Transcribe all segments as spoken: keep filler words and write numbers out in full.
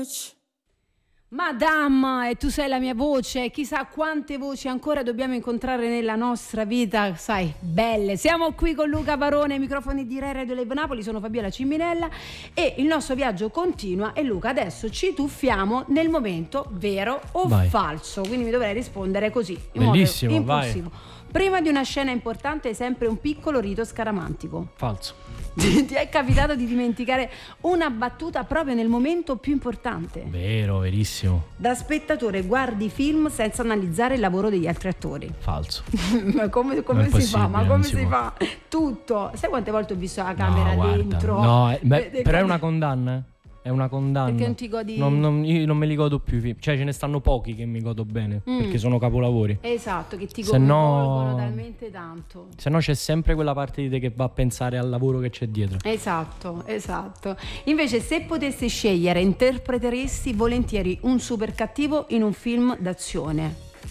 touch. Madame, e tu sei la mia voce, chissà quante voci ancora dobbiamo incontrare nella nostra vita, sai, belle. Siamo qui con Luca Barone, ai microfoni di Rai Radio Live Napoli, sono Fabiola Ciminella e il nostro viaggio continua. E Luca, adesso ci tuffiamo nel momento vero o vai. falso, quindi mi dovrai rispondere così, in Bellissimo, modo impulsivo. Vai. Prima di una scena importante è sempre un piccolo rito scaramantico. Falso. Ti è capitato di dimenticare una battuta proprio nel momento più importante? Vero, verissimo. Da spettatore guardi film senza analizzare il lavoro degli altri attori. Falso. Ma come, come si fa? Ma come si, si fa? Tutto. Sai quante volte ho visto la camera no, dentro? No, eh, beh, de, de però è una condanna. È una condanna. Perché non ti godi? Non, non, io non me li godo più i film. Cioè ce ne stanno pochi che mi godo bene, mm. perché sono capolavori. Esatto, che ti se coinvolgono no, talmente tanto. Se no c'è sempre quella parte di te che va a pensare al lavoro che c'è dietro. Esatto, esatto. Invece se potessi scegliere, interpreteresti volentieri un super cattivo in un film d'azione?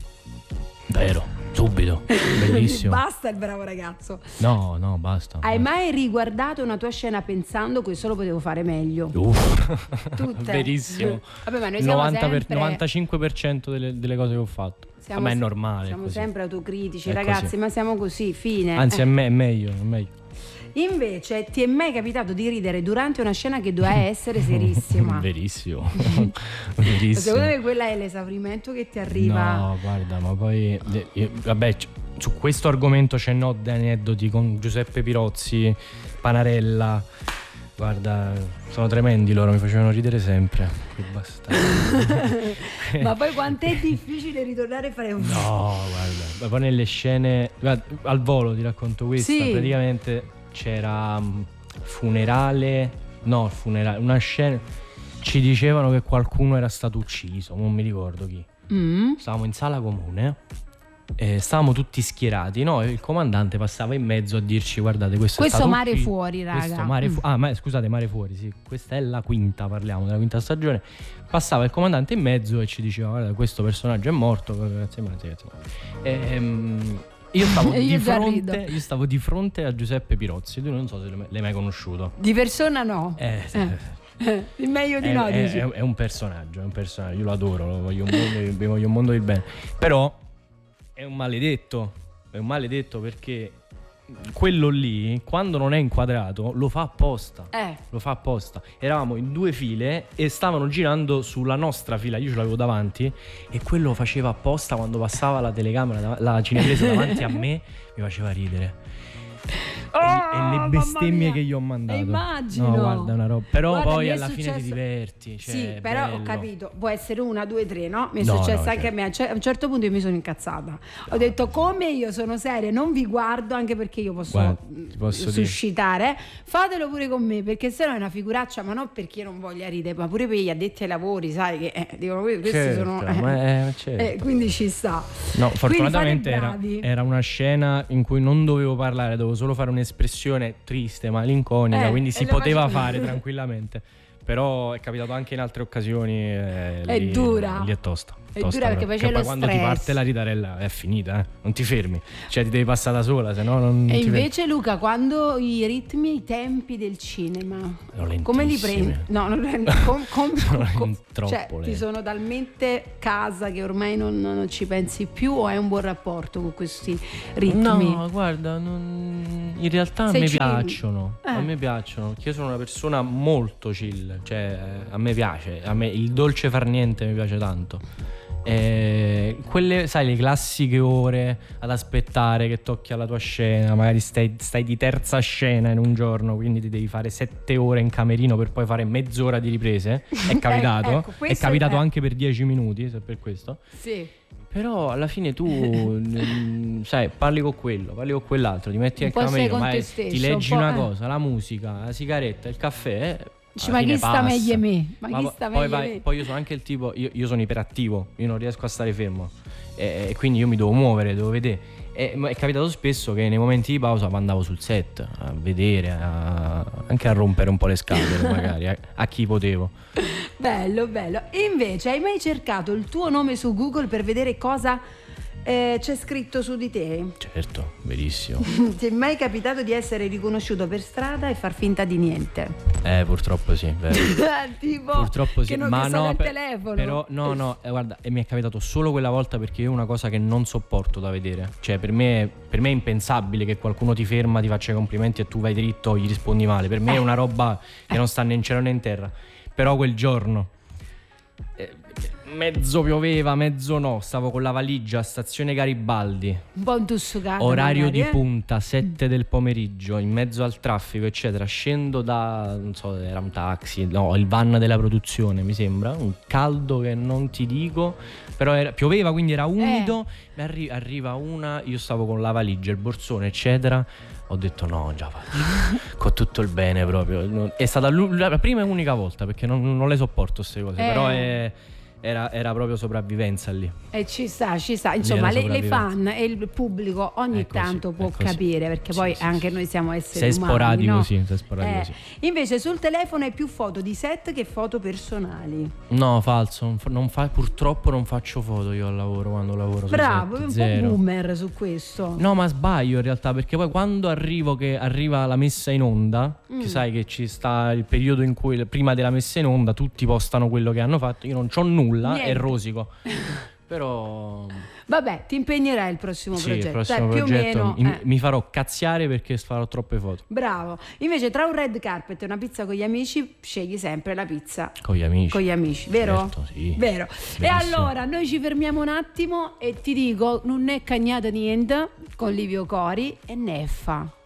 Vero. Subito, bellissimo. Basta il bravo ragazzo. No, no, basta. Hai mai riguardato una tua scena pensando questo lo potevo fare meglio? Uff, tutte. Verissimo. Vabbè, ma noi siamo novanta per, sempre... novantacinque per cento delle, delle cose che ho fatto. Siamo, ma è normale. Siamo così. sempre autocritici, è ragazzi, così. Ma siamo così, fine. Anzi, eh. è, me- è meglio, è meglio. Invece, ti è mai capitato di ridere durante una scena che doveva essere serissima? Verissimo. Verissimo. Secondo me quella è l'esaurimento che ti arriva. No, guarda, ma poi io, vabbè, su questo argomento ce n'ho di aneddoti con Giuseppe Pirozzi, Panarella. Guarda, sono tremendi loro, mi facevano ridere sempre. Che bastardi. Ma poi quant'è difficile ritornare a fare un film? No, guarda, ma poi nelle scene, guarda, al volo ti racconto questa, sì. Praticamente c'era um, funerale, no, funerale, una scena, ci dicevano che qualcuno era stato ucciso, non mi ricordo chi. Mm. Stavamo in sala comune. Eh, stavamo tutti schierati, no? E il comandante passava in mezzo a dirci: guardate, questo, questo è stato mare ucciso. fuori, raga. Questo mare fu- mm. Ah, ma scusate, mare fuori, sì. Questa è la quinta, parliamo della quinta stagione. Passava il comandante in mezzo e ci diceva: guarda, questo personaggio è morto. Grazie, grazie, grazie. E, um, io stavo io di fronte Io stavo di fronte a Giuseppe Pirozzi. Tu non so se l'hai mai conosciuto. Di persona no. Eh, sì. eh. Il meglio di è, no, è, dici. È, è un personaggio, è un personaggio. Io lo adoro, lo voglio un mondo, vi voglio un mondo del bene. Però è un maledetto, è un maledetto perché quello lì, quando non è inquadrato, lo fa apposta. Eh. Lo fa apposta. Eravamo in due file e stavano girando sulla nostra fila, io ce l'avevo davanti, e quello faceva apposta quando passava la telecamera, la cinepresa davanti a me, mi faceva ridere. Oh, e le bestemmie che gli ho mandato. Immagino. No, guarda, una roba. Però guarda, poi alla successo... fine ti diverti. Cioè, sì, però bello. ho capito. Può essere una, due, tre, no? Mi è no, successo no, anche cioè... a me. A un certo punto io mi sono incazzata. No. Ho detto: come io sono seria, non vi guardo, anche perché io posso, guarda, posso suscitare. Dire. Fatelo pure con me, perché sennò è una figuraccia, ma non perché io non voglia ridere, ma pure per gli addetti ai lavori, sai che eh, dicono questi certo, sono. Eh, ma è, certo. eh, quindi ci sta. No, fortunatamente era, era una scena in cui non dovevo parlare, dovevo solo fare un'espressione triste, malinconica, eh, quindi si poteva facevo... fare tranquillamente. Però è capitato anche in altre occasioni. Eh, è lì, dura. Lì è tosta. È tosta dura perché poi c'è poi lo quando stress. ti parte la ritarella è finita, eh? Non ti fermi, cioè ti devi passare da sola, se no non e ti invece fermi. Luca, quando i ritmi, i tempi del cinema come li prendi? No, non com, com, com, com, troppo cioè, ti sono talmente casa che ormai non, non ci pensi più, o hai un buon rapporto con questi ritmi? No, guarda, non... in realtà Sei a me chill. piacciono, eh. a me piacciono, perché io sono una persona molto chill, cioè a me piace, a me il dolce far niente mi piace tanto. Eh, quelle, sai, le classiche ore ad aspettare che tocchi alla tua scena, magari stai, stai di terza scena in un giorno, quindi ti devi fare sette ore in camerino per poi fare mezz'ora di riprese. È capitato, eh, ecco, è capitato è... anche per dieci minuti, se per questo. Sì. Però alla fine tu n- sai, parli con quello, parli con quell'altro, ti metti un nel camerino, ma ti leggi un una eh. cosa, la musica, la sigaretta, il caffè. Dici, ma chi sta meglio me? Ma, ma chi sta poi, meglio vai, me? poi io sono anche il tipo, io, io sono iperattivo, io non riesco a stare fermo, e, e quindi io mi devo muovere, devo vedere. E è capitato spesso che nei momenti di pausa andavo sul set a vedere, a, anche a rompere un po' le scatole magari a, a chi potevo. Bello, bello. E invece hai mai cercato il tuo nome su Google per vedere cosa Eh, c'è scritto su di te. Certo, verissimo. Ti è mai capitato di essere riconosciuto per strada e far finta di niente? Eh, purtroppo sì, vero. Tipo Purtroppo sì, che non ma mi suona no, il per- telefono. però no, no, eh, guarda, e mi è capitato solo quella volta perché io è una cosa che non sopporto da vedere. Cioè, per me, per me è impensabile che qualcuno ti ferma, ti faccia i complimenti e tu vai dritto, gli rispondi male. Per me Eh. è una roba che non sta né in cielo né in terra. Però quel giorno eh, mezzo pioveva, mezzo no, stavo con la valigia a stazione Garibaldi. Un po' intussucato. Orario magari, di eh? punta, sette del pomeriggio, in mezzo al traffico, eccetera. Scendo da, non so, era un taxi, no, il van della produzione, mi sembra. Un caldo che non ti dico, però era, pioveva, quindi era umido. Eh. Arri- arriva una, io stavo con la valigia, il borsone, eccetera. Ho detto no, già faccio con tutto il bene proprio. Non- È stata l'u- la prima e unica volta perché non, non le sopporto queste cose, Eh. però è- era, era proprio sopravvivenza lì. E ci sta, ci sta. Insomma, Era le, le fan sopravvivenza. e il pubblico ogni È così, tanto è può così. capire, perché Sì, poi sì, anche sì. noi siamo esseri Se è umani, sporadico, no? sì, se è sporadico, Eh, sì. Invece sul telefono hai più foto di set che foto personali. No, falso, non fa- non fa- purtroppo non faccio foto io al lavoro quando lavoro. sui Bravo, set, è un zero. po' boomer su questo. No, ma sbaglio in realtà, perché poi quando arrivo che arriva la messa in onda, Mm. che sai che ci sta il periodo in cui prima della messa in onda tutti postano quello che hanno fatto, io non c'ho nulla, Niente. è rosico. Però Vabbè, ti impegnerai il prossimo sì, il progetto. prossimo Dai, più progetto o meno. mi, eh. mi farò cazziare perché farò troppe foto. Bravo. Invece tra un red carpet e una pizza con gli amici scegli sempre la pizza Con gli amici. con gli amici, vero? Certo, sì. Vero. E Benissimo. allora noi ci fermiamo un attimo e ti dico, non è cagnata niente con Livio Cori e Neffa.